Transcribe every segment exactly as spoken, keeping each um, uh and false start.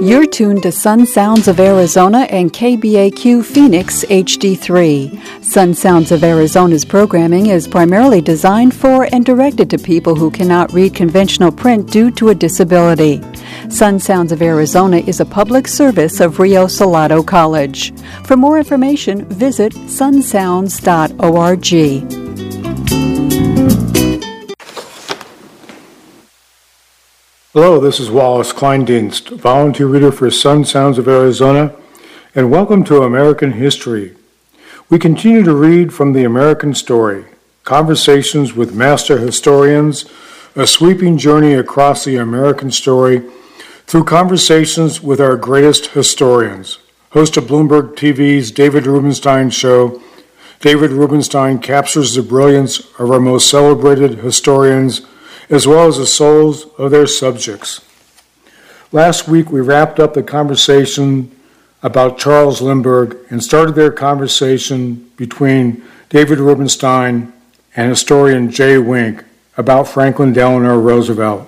You're tuned to Sun Sounds of Arizona and K B A Q Phoenix H D three. Sun Sounds of Arizona's programming is primarily designed for and directed to people who cannot read conventional print due to a disability. Sun Sounds of Arizona is a public service of Rio Salado College. For more information, visit sun sounds dot org. Hello, this is Wallace Kleindienst, volunteer reader for Sun Sounds of Arizona, and welcome to American History. We continue to read from the American Story, conversations with master historians, a sweeping journey across the American story through conversations with our greatest historians. Host of Bloomberg T V's David Rubenstein show, David Rubenstein captures the brilliance of our most celebrated historians as well as the souls of their subjects. Last week, we wrapped up the conversation about Charles Lindbergh and started their conversation between David Rubenstein and historian Jay Wink about Franklin Delano Roosevelt.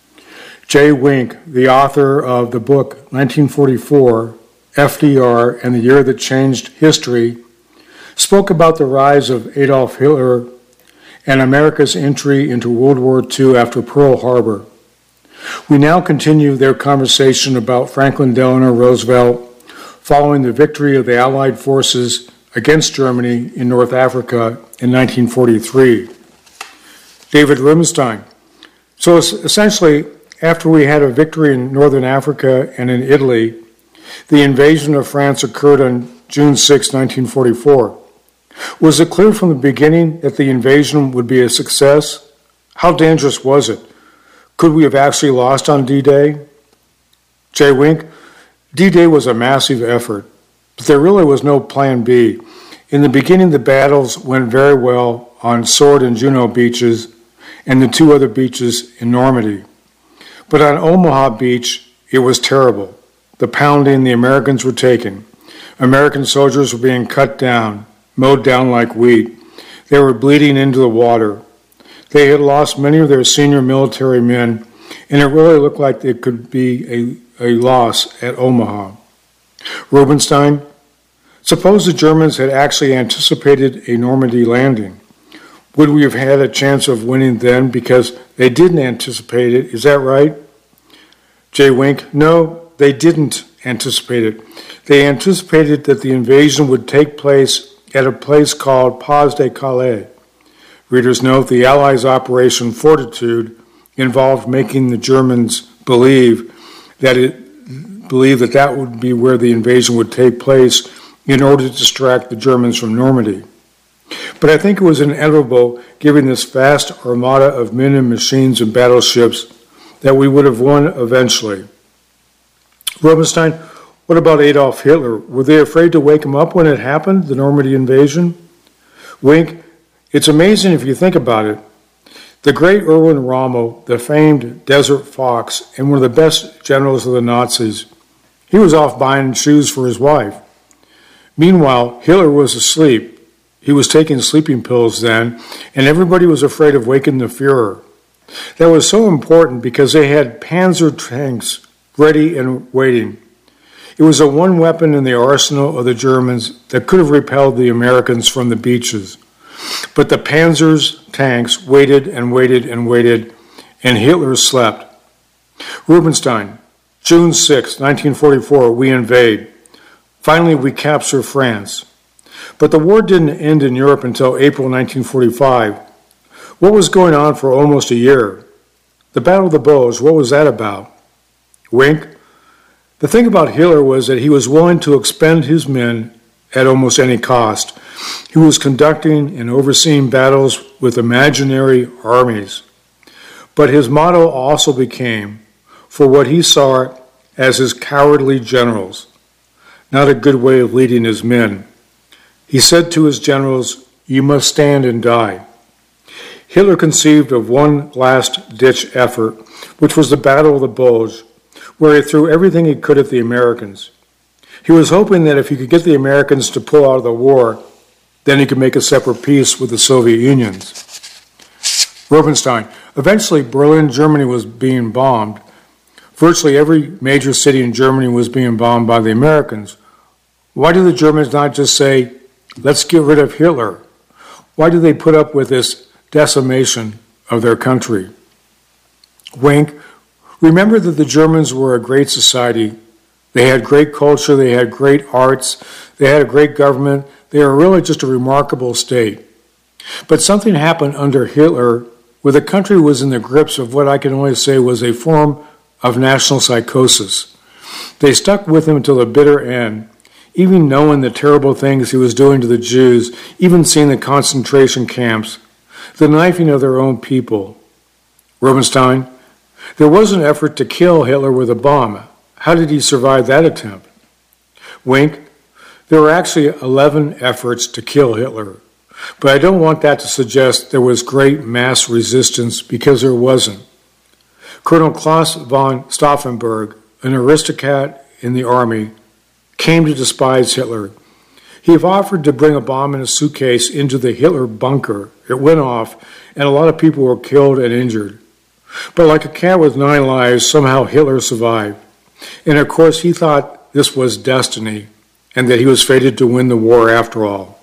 Jay Wink, the author of the book nineteen forty-four, F D R and the Year That Changed History, spoke about the rise of Adolf Hitler and America's entry into World War Two after Pearl Harbor. We now continue their conversation about Franklin Delano Roosevelt following the victory of the Allied forces against Germany in North Africa in nineteen forty-three. David Rubenstein. So essentially, after we had a victory in Northern Africa and in Italy, the invasion of France occurred on June sixth, nineteen forty-four. Was it clear from the beginning that the invasion would be a success? How dangerous was it? Could we have actually lost on D-Day? Jay Wink, D-Day was a massive effort, but there really was no plan B. In the beginning, the battles went very well on Sword and Juno beaches and the two other beaches in Normandy. But on Omaha Beach, it was terrible. The pounding the Americans were taking. American soldiers were being cut down, mowed down like wheat. They were bleeding into the water. They had lost many of their senior military men, and it really looked like it could be a, a loss at Omaha. Rubenstein, suppose the Germans had actually anticipated a Normandy landing. Would we have had a chance of winning then because they didn't anticipate it? Is that right? Jay Wink, no, they didn't anticipate it. They anticipated that the invasion would take place at a place called Pas de Calais. Readers note the Allies' Operation Fortitude involved making the Germans believe that it believe that that would be where the invasion would take place in order to distract the Germans from Normandy. But I think it was inevitable, given this vast armada of men and machines and battleships, that we would have won eventually. Rubenstein, what about Adolf Hitler? Were they afraid to wake him up when it happened, the Normandy invasion? Wink, it's amazing if you think about it. The great Erwin Rommel, the famed Desert Fox, and one of the best generals of the Nazis, he was off buying shoes for his wife. Meanwhile, Hitler was asleep. He was taking sleeping pills then, and everybody was afraid of waking the Fuhrer. That was so important because they had Panzer tanks ready and waiting. It was the one weapon in the arsenal of the Germans that could have repelled the Americans from the beaches. But the Panzer's tanks waited and waited and waited, and Hitler slept. Rubenstein, June sixth, nineteen forty-four, we invade. Finally, we capture France. But the war didn't end in Europe until April nineteen forty-five. What was going on for almost a year? The Battle of the Bulge, what was that about? Wink. The thing about Hitler was that he was willing to expend his men at almost any cost. He was conducting and overseeing battles with imaginary armies. But his motto also became, for what he saw as his cowardly generals, not a good way of leading his men. He said to his generals, you must stand and die. Hitler conceived of one last-ditch effort, which was the Battle of the Bulge, where he threw everything he could at the Americans. He was hoping that if he could get the Americans to pull out of the war, then he could make a separate peace with the Soviet Union. Rubenstein, eventually Berlin, Germany was being bombed. Virtually every major city in Germany was being bombed by the Americans. Why do the Germans not just say, let's get rid of Hitler? Why do they put up with this decimation of their country? Wink, remember that the Germans were a great society. They had great culture, they had great arts, they had a great government. They were really just a remarkable state. But something happened under Hitler where the country was in the grips of what I can only say was a form of national psychosis. They stuck with him until the bitter end, even knowing the terrible things he was doing to the Jews, even seeing the concentration camps, the knifing of their own people. Rubenstein, there was an effort to kill Hitler with a bomb. How did he survive that attempt? Wink, there were actually eleven efforts to kill Hitler, but I don't want that to suggest there was great mass resistance, because there wasn't. Colonel Klaus von Stauffenberg, an aristocrat in the army, came to despise Hitler. He offered to bring a bomb in a suitcase into the Hitler bunker. It went off, and a lot of people were killed and injured. But like a cat with nine lives, somehow Hitler survived. And of course, he thought this was destiny, and that he was fated to win the war after all.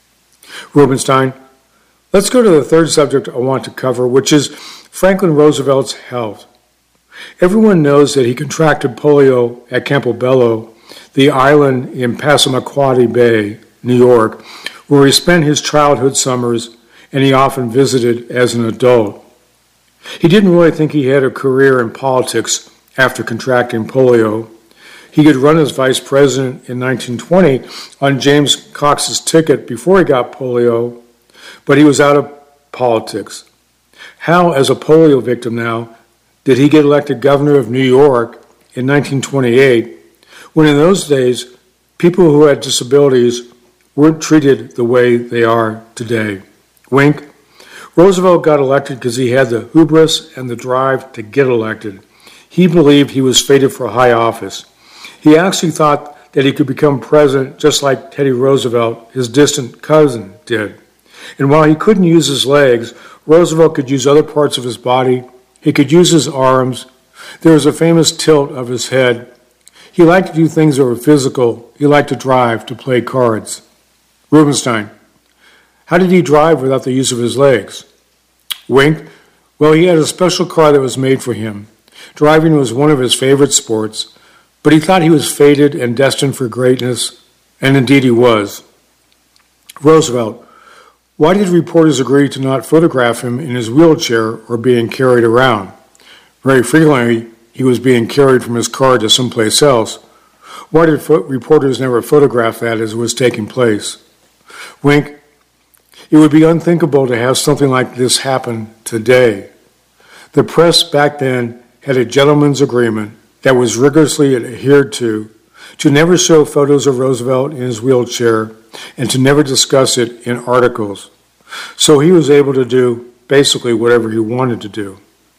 Rubenstein, let's go to the third subject I want to cover, which is Franklin Roosevelt's health. Everyone knows that he contracted polio at Campobello, the island in Passamaquoddy Bay, New York, where he spent his childhood summers, and he often visited as an adult. He didn't really think he had a career in politics after contracting polio. He could run as vice president in nineteen twenty on James Cox's ticket before he got polio, but he was out of politics. How, as a polio victim now, did he get elected governor of New York in nineteen twenty-eight, when in those days, people who had disabilities weren't treated the way they are today? Wink. Roosevelt got elected because he had the hubris and the drive to get elected. He believed he was fated for high office. He actually thought that he could become president just like Teddy Roosevelt, his distant cousin, did. And while he couldn't use his legs, Roosevelt could use other parts of his body. He could use his arms. There was a famous tilt of his head. He liked to do things that were physical. He liked to drive, to play cards. Rubenstein, how did he drive without the use of his legs? Wink, well, he had a special car that was made for him. Driving was one of his favorite sports, but he thought he was fated and destined for greatness, and indeed he was. Roosevelt, why did reporters agree to not photograph him in his wheelchair or being carried around? Very frequently, he was being carried from his car to someplace else. Why did fo- reporters never photograph that as it was taking place? Wink, it would be unthinkable to have something like this happen today. The press back then had a gentleman's agreement that was rigorously adhered to, to never show photos of Roosevelt in his wheelchair and to never discuss it in articles. So he was able to do basically whatever he wanted to do.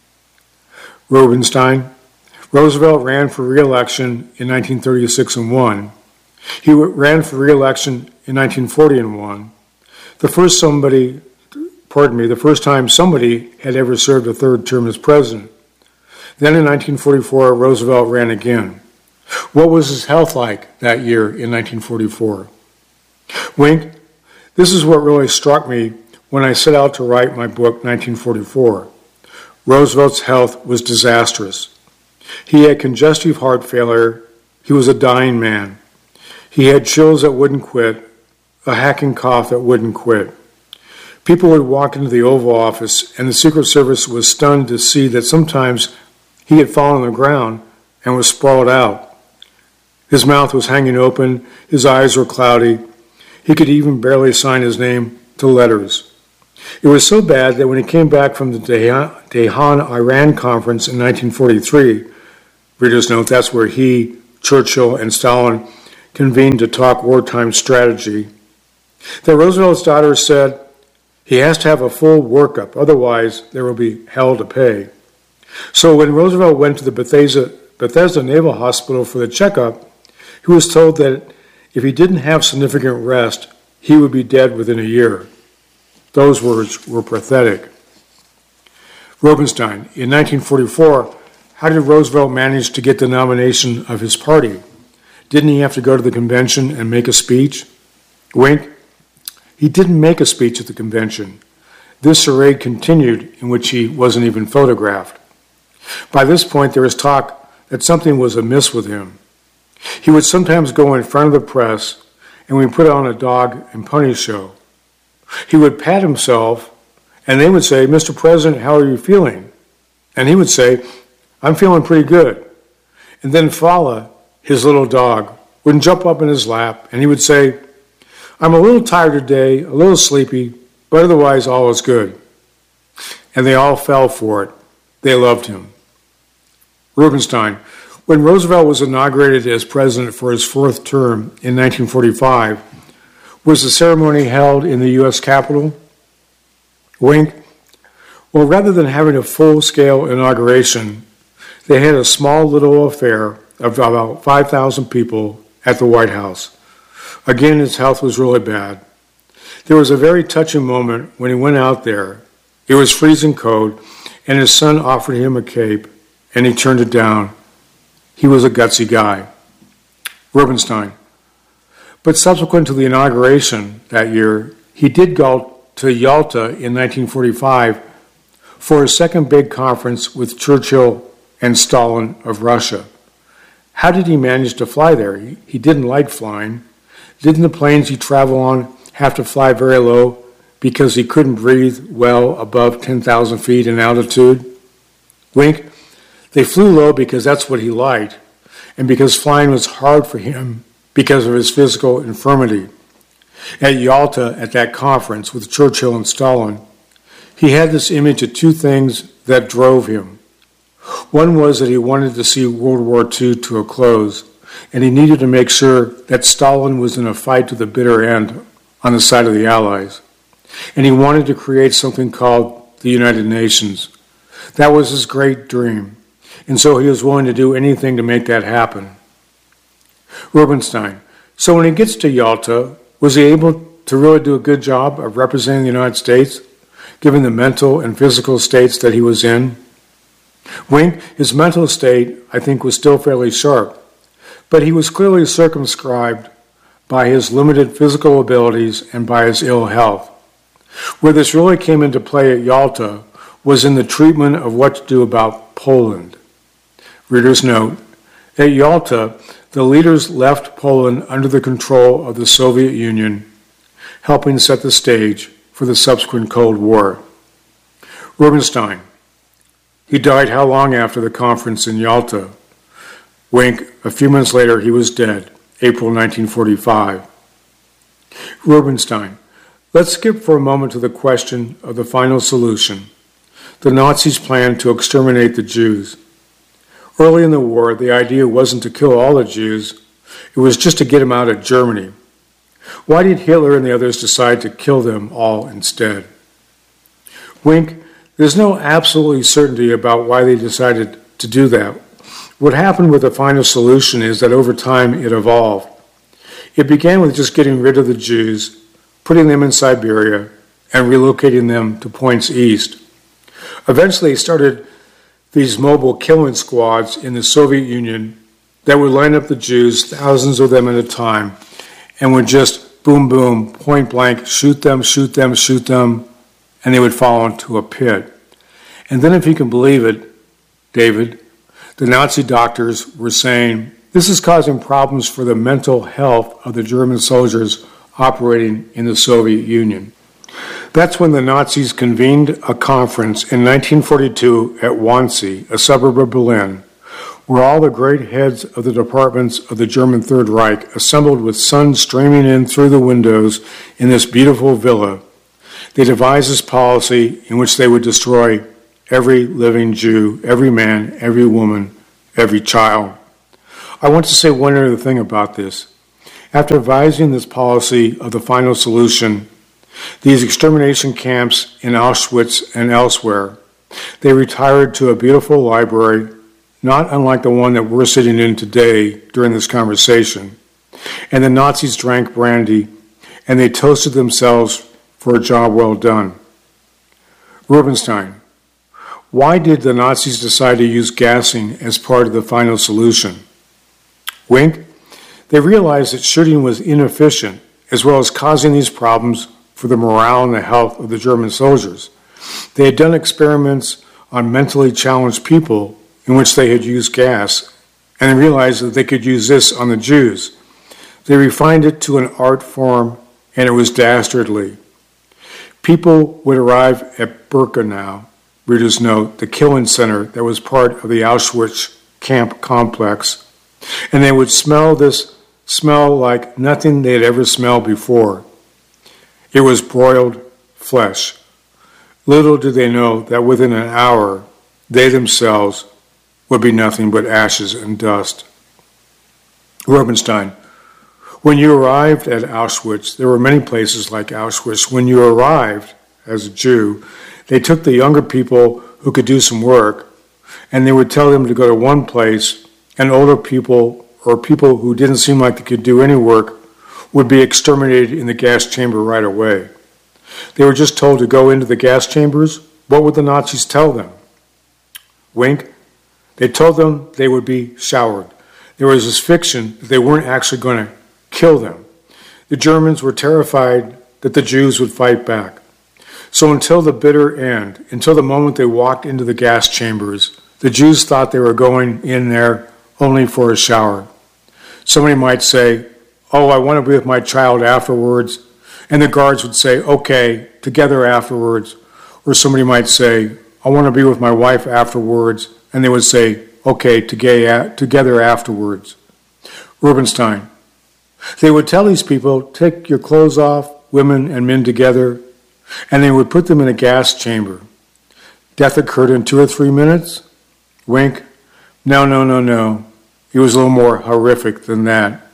Rubenstein, Roosevelt ran for re-election in nineteen thirty-six and won. He ran for re-election in nineteen forty and won. The first somebody, pardon me, the first time somebody had ever served a third term as president. Then in nineteen forty-four, Roosevelt ran again. What was his health like that year in nineteen forty-four? Wink, this is what really struck me when I set out to write my book, nineteen forty-four. Roosevelt's health was disastrous. He had congestive heart failure. He was a dying man. He had chills that wouldn't quit, a hacking cough that wouldn't quit. People would walk into the Oval Office, and the Secret Service was stunned to see that sometimes he had fallen on the ground and was sprawled out. His mouth was hanging open, his eyes were cloudy. He could even barely sign his name to letters. It was so bad that when he came back from the Tehran, Iran conference in nineteen forty-three, readers note that's where he, Churchill, and Stalin convened to talk wartime strategy, that Roosevelt's daughter said, he has to have a full workup, otherwise there will be hell to pay. So when Roosevelt went to the Bethesda, Bethesda Naval Hospital for the checkup, he was told that if he didn't have significant rest, he would be dead within a year. Those words were pathetic. Rubenstein, in nineteen forty-four, How did Roosevelt manage to get the nomination of his party? Didn't he have to go to the convention and make a speech? Wink. He didn't make a speech at the convention. This charade continued in which he wasn't even photographed. By this point, there was talk that something was amiss with him. He would sometimes go in front of the press and we put on a dog and pony show. He would pat himself and they would say, "Mister President, how are you feeling?" And he would say, "I'm feeling pretty good." And then Fala, his little dog, would jump up in his lap and he would say, "I'm a little tired today, a little sleepy, but otherwise all is good." And they all fell for it. They loved him. Rubenstein. When Roosevelt was inaugurated as president for his fourth term in nineteen forty-five, was the ceremony held in the U S Capitol? Wink. Well, rather than having a full-scale inauguration, they had a small little affair of about five thousand people at the White House. Again, his health was really bad. There was a very touching moment when he went out there. It was freezing cold, and his son offered him a cape, and he turned it down. He was a gutsy guy. Rubenstein. But subsequent to the inauguration that year, he did go to Yalta in nineteen forty-five for a second big conference with Churchill and Stalin of Russia. How did he manage to fly there? He, he didn't like flying. Didn't the planes he traveled on have to fly very low because he couldn't breathe well above ten thousand feet in altitude? Wink. They flew low because that's what he liked, and because flying was hard for him because of his physical infirmity. At Yalta, at that conference with Churchill and Stalin, he had this image of two things that drove him. One was that he wanted to see World War Two to a close, and he needed to make sure that Stalin was in a fight to the bitter end on the side of the Allies. And he wanted to create something called the United Nations. That was his great dream, and so he was willing to do anything to make that happen. Rubenstein. So when he gets to Yalta, was he able to really do a good job of representing the United States, given the mental and physical states that he was in? Wink. His mental state, I think, was still fairly sharp, but he was clearly circumscribed by his limited physical abilities and by his ill health. Where this really came into play at Yalta was in the treatment of what to do about Poland. Reader's note, at Yalta, the leaders left Poland under the control of the Soviet Union, helping set the stage for the subsequent Cold War. Rubenstein. He died how long after the conference in Yalta? Wink. A few months later, he was dead, April nineteen forty-five. Rubenstein. Let's skip for a moment to the question of the final solution. The Nazis planned to exterminate the Jews. Early in the war, the idea wasn't to kill all the Jews, it was just to get them out of Germany. Why did Hitler and the others decide to kill them all instead? Wink. There's no absolute certainty about why they decided to do that. What happened with the final solution is that over time it evolved. It began with just getting rid of the Jews, putting them in Siberia, and relocating them to points east. Eventually it started these mobile killing squads in the Soviet Union that would line up the Jews, thousands of them at a time, and would just boom, boom, point blank, shoot them, shoot them, shoot them, and they would fall into a pit. And then, if you can believe it, David, the Nazi doctors were saying, this is causing problems for the mental health of the German soldiers operating in the Soviet Union. That's when the Nazis convened a conference in nineteen forty-two at Wannsee, a suburb of Berlin, where all the great heads of the departments of the German Third Reich assembled with sun streaming in through the windows in this beautiful villa. They devised this policy in which they would destroy every living Jew, every man, every woman, every child. I want to say one other thing about this. After devising this policy of the final solution, these extermination camps in Auschwitz and elsewhere, they retired to a beautiful library, not unlike the one that we're sitting in today during this conversation. And the Nazis drank brandy, and they toasted themselves for a job well done. Rubenstein. Why did the Nazis decide to use gassing as part of the final solution? Wink. They realized that shooting was inefficient, as well as causing these problems for the morale and the health of the German soldiers. They had done experiments on mentally challenged people in which they had used gas, and they realized that they could use this on the Jews. They refined it to an art form, and it was dastardly. People would arrive at Birkenau, readers note, the killing center that was part of the Auschwitz camp complex, and they would smell this smell like nothing they had ever smelled before. It was broiled flesh. Little did they know that within an hour, they themselves would be nothing but ashes and dust. Rubenstein. When you arrived at Auschwitz, there were many places like Auschwitz. When you arrived as a Jew, they took the younger people who could do some work, and they would tell them to go to one place, and older people or people who didn't seem like they could do any work would be exterminated in the gas chamber right away. They were just told to go into the gas chambers. What would the Nazis tell them? Wink. They told them they would be showered. There was this fiction that they weren't actually going to kill them. The Germans were terrified that the Jews would fight back. So until the bitter end, until the moment they walked into the gas chambers, the Jews thought they were going in there only for a shower. Somebody might say, oh, I want to be with my child afterwards, and the guards would say, okay, together afterwards. Or somebody might say, I want to be with my wife afterwards, and they would say, okay, together afterwards. Rubenstein. They would tell these people, take your clothes off, women and men together, and they would put them in a gas chamber. Death occurred in two or three minutes? Wink. No, no, no, no. It was a little more horrific than that.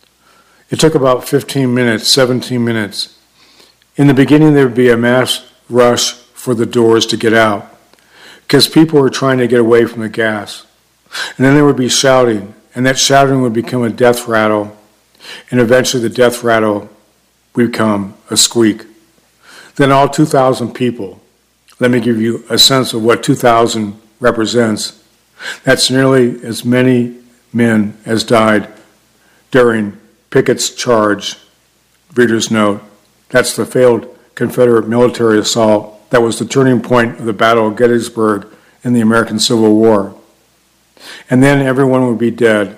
It took about fifteen minutes, seventeen minutes. In the beginning, there would be a mass rush for the doors to get out because people were trying to get away from the gas. And then there would be shouting, and that shouting would become a death rattle, and eventually the death rattle would become a squeak. Then all two thousand people, let me give you a sense of what two thousand represents. That's nearly as many men as died during Pickett's charge. Reader's note, that's the failed Confederate military assault that was the turning point of the Battle of Gettysburg in the American Civil War. And then everyone would be dead.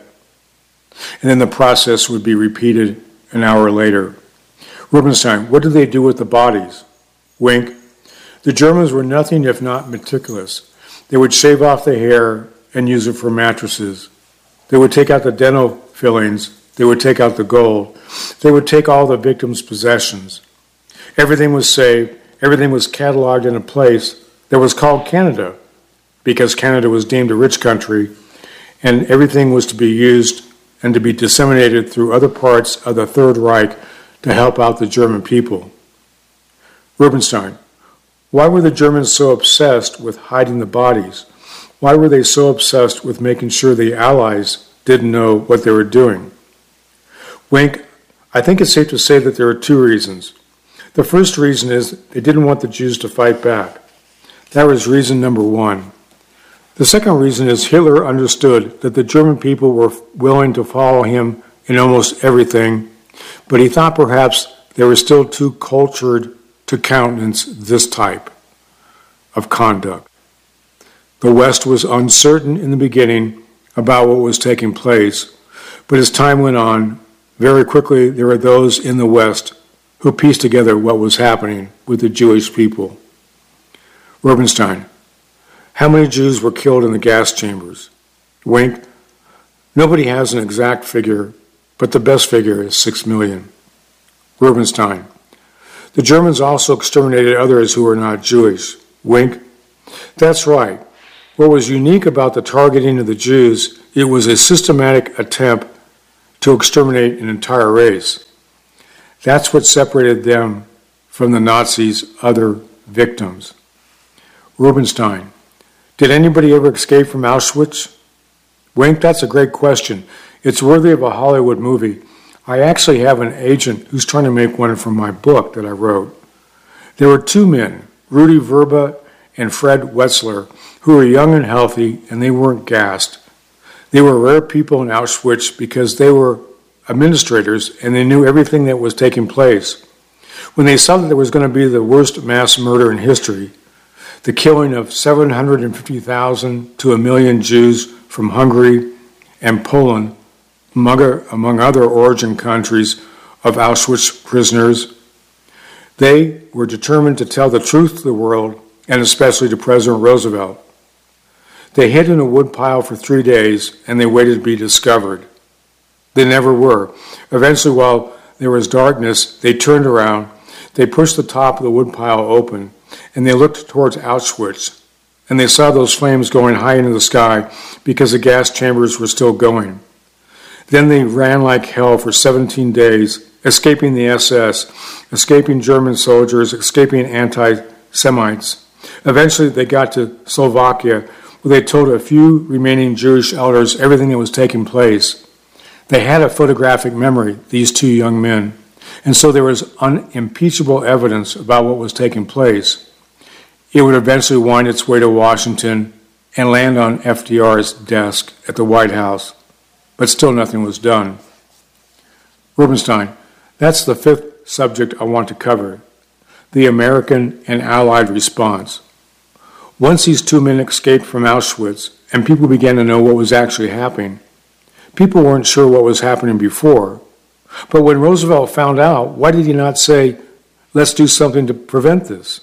And then the process would be repeated an hour later. Rubenstein, what did they do with the bodies? Wink. The Germans were nothing if not meticulous. They would shave off the hair and use it for mattresses. They would take out the dental fillings. They would take out the gold. They would take all the victims' possessions. Everything was saved. Everything was cataloged in a place that was called Canada, because Canada was deemed a rich country, and everything was to be used and to be disseminated through other parts of the Third Reich to help out the German people. Rubenstein, why were the Germans so obsessed with hiding the bodies? Why were they so obsessed with making sure the Allies didn't know what they were doing? Wink, I think it's safe to say that there are two reasons. The first reason is they didn't want the Jews to fight back. That was reason number one. The second reason is Hitler understood that the German people were willing to follow him in almost everything, but he thought perhaps they were still too cultured to countenance this type of conduct. The West was uncertain in the beginning about what was taking place, but as time went on, very quickly there were those in the West who pieced together what was happening with the Jewish people. Rubenstein, how many Jews were killed in the gas chambers? Wink, nobody has an exact figure, but the best figure is six million. Rubenstein, the Germans also exterminated others who were not Jewish. Wink, that's right. What was unique about the targeting of the Jews, it was a systematic attempt to exterminate an entire race. That's what separated them from the Nazis' other victims. Rubenstein, did anybody ever escape from Auschwitz? Wink, that's a great question. It's worthy of a Hollywood movie. I actually have an agent who's trying to make one from my book that I wrote. There were two men, Rudy Verba and Fred Wetzler, who were young and healthy, and they weren't gassed. They were rare people in Auschwitz because they were administrators and they knew everything that was taking place. When they saw that there was going to be the worst mass murder in history, the killing of seven hundred fifty thousand to a million Jews from Hungary and Poland, among other origin countries of Auschwitz prisoners, they were determined to tell the truth to the world, and especially to President Roosevelt. They hid in a woodpile for three days, and they waited to be discovered. They never were. Eventually, while there was darkness, they turned around, they pushed the top of the woodpile open, and they looked towards Auschwitz, and they saw those flames going high into the sky because the gas chambers were still going. Then they ran like hell for seventeen days, escaping the S S, escaping German soldiers, escaping anti-Semites. Eventually, they got to Slovakia, where they told a few remaining Jewish elders everything that was taking place. They had a photographic memory, these two young men, and so there was unimpeachable evidence about what was taking place. It would eventually wind its way to Washington and land on F D R's desk at the White House, but still nothing was done. Rubenstein, that's the fifth subject I want to cover, the American and Allied response. Once these two men escaped from Auschwitz and people began to know what was actually happening, people weren't sure what was happening before. But when Roosevelt found out, why did he not say, let's do something to prevent this?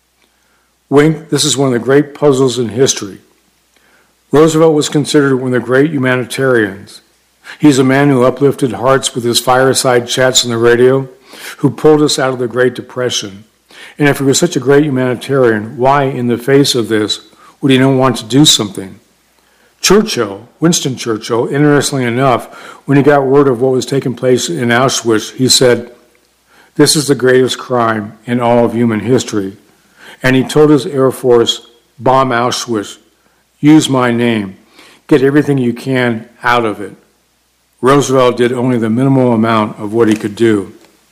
Wink, this is one of the great puzzles in history. Roosevelt was considered one of the great humanitarians. He's a man who uplifted hearts with his fireside chats on the radio, who pulled us out of the Great Depression. And if he was such a great humanitarian, why, in the face of this, would he not want to do something? Churchill, Winston Churchill, interestingly enough, when he got word of what was taking place in Auschwitz, he said, "This is the greatest crime in all of human history." And he told his Air Force, "Bomb Auschwitz, use my name, get everything you can out of it." Roosevelt did only the minimal amount of what he could do.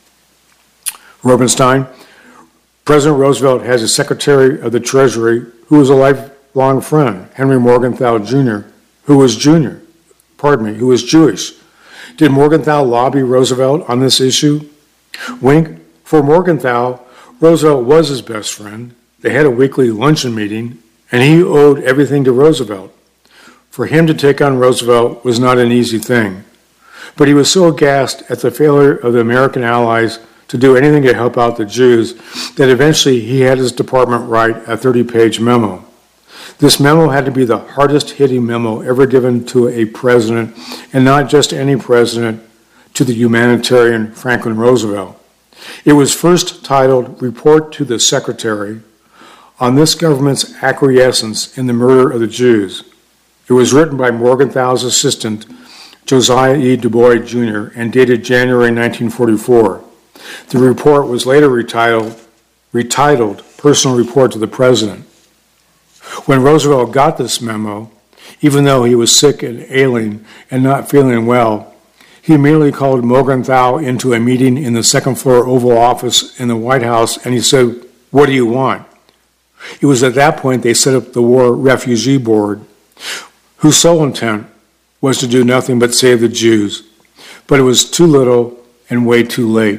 Rubenstein, President Roosevelt has a Secretary of the Treasury who was a lifelong friend, Henry Morgenthau Junior, who was junior, pardon me, who was Jewish. Did Morgenthau lobby Roosevelt on this issue? Wink, for Morgenthau, Roosevelt was his best friend. They had a weekly luncheon meeting, and he owed everything to Roosevelt. For him to take on Roosevelt was not an easy thing. But he was so aghast at the failure of the American allies to do anything to help out the Jews that eventually he had his department write a thirty-page memo. This memo had to be the hardest-hitting memo ever given to a president, and not just any president, to the humanitarian Franklin Roosevelt. It was first titled Report to the Secretary on this government's acquiescence in the murder of the Jews. It was written by Morgenthau's assistant, Josiah E. Du Bois, Junior, and dated January nineteen forty-four. The report was later retitled, retitled Personal Report to the President. When Roosevelt got this memo, even though he was sick and ailing and not feeling well, he immediately called Morgenthau into a meeting in the second floor Oval Office in the White House, and he said, "What do you want?" It was at that point they set up the War Refugee Board, whose sole intent was to do nothing but save the Jews. But it was too little and way too late.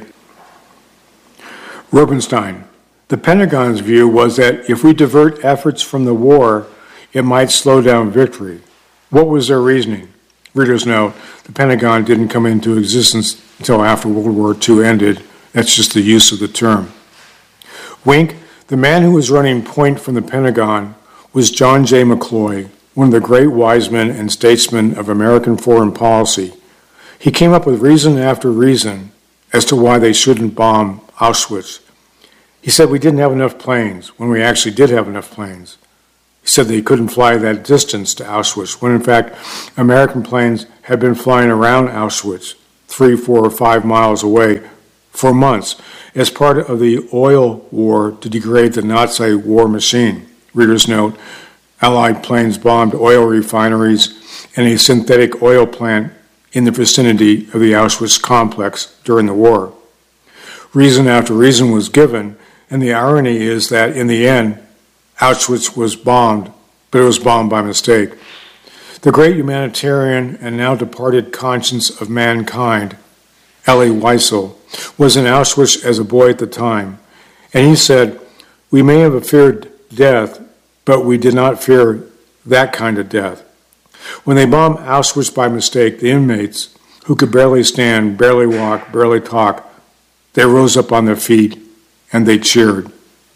Rubenstein, the Pentagon's view was that if we divert efforts from the war, it might slow down victory. What was their reasoning? Readers note, the Pentagon didn't come into existence until after World War Two ended. That's just the use of the term. Wink, the man who was running point from the Pentagon was John J. McCloy, one of the great wise men and statesmen of American foreign policy. He came up with reason after reason as to why they shouldn't bomb Auschwitz. He said we didn't have enough planes when we actually did have enough planes. He said they couldn't fly that distance to Auschwitz, when in fact American planes had been flying around Auschwitz, three, four, or five miles away, for months, as part of the oil war to degrade the Nazi war machine. Readers note, Allied planes bombed oil refineries and a synthetic oil plant in the vicinity of the Auschwitz complex during the war. Reason after reason was given, and the irony is that in the end, Auschwitz was bombed, but it was bombed by mistake. The great humanitarian and now departed conscience of mankind, Elie Wiesel, was in Auschwitz as a boy at the time, and he said, "We may have feared death, but we did not fear that kind of death." When they bombed Auschwitz by mistake, the inmates, who could barely stand, barely walk, barely talk, they rose up on their feet and they cheered.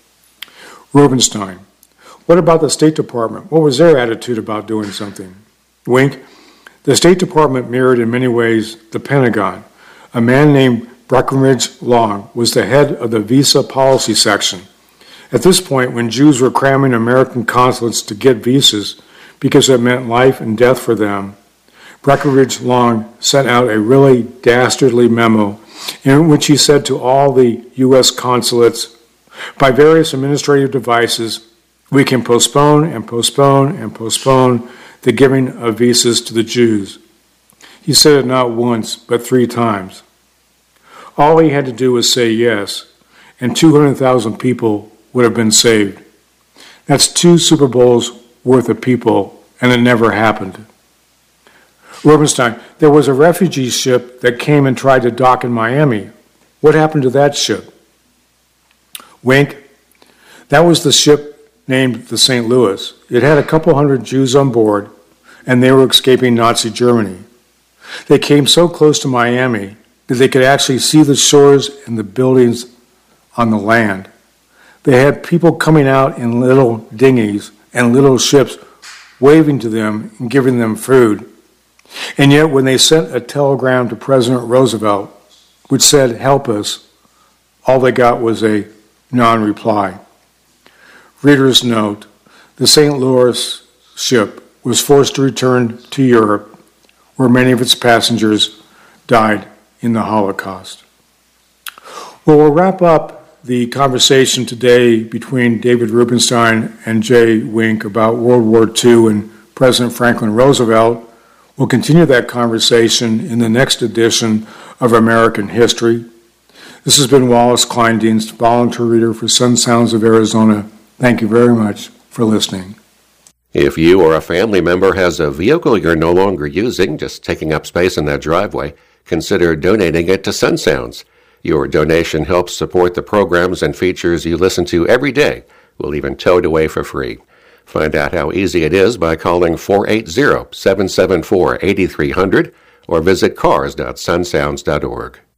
Rubenstein. What about the State Department? What was their attitude about doing something? Wink. The State Department mirrored in many ways the Pentagon. A man named Breckinridge Long was the head of the visa policy section. At this point, when Jews were cramming American consulates to get visas because it meant life and death for them, Breckinridge Long sent out a really dastardly memo in which he said to all the U S consulates, by various administrative devices, we can postpone and postpone and postpone the giving of visas to the Jews. He said it not once, but three times. All he had to do was say yes, and two hundred thousand people would have been saved. That's two Super Bowls worth of people, and it never happened. Rubenstein, there was a refugee ship that came and tried to dock in Miami. What happened to that ship? Wink. That was the ship named the Saint Louis. It had a couple hundred Jews on board, and they were escaping Nazi Germany. They came so close to Miami that they could actually see the shores and the buildings on the land. They had people coming out in little dinghies and little ships waving to them and giving them food. And yet when they sent a telegram to President Roosevelt, which said, "Help us," all they got was a non-reply. Reader's note, the Saint Louis ship was forced to return to Europe, where many of its passengers died in the Holocaust. Well, we'll wrap up the conversation today between David Rubenstein and Jay Wink about World War Two and President Franklin Roosevelt. We'll continue that conversation in the next edition of American History. This has been Wallace Kleindienst, volunteer reader for Sun Sounds of Arizona. Thank you very much for listening. If you or a family member has a vehicle you're no longer using, just taking up space in that driveway, consider donating it to Sun Sounds. Your donation helps support the programs and features you listen to every day. We'll even tow it away for free. Find out how easy it is by calling four eight zero, seven seven four, eight three zero zero or visit cars dot sun sounds dot org.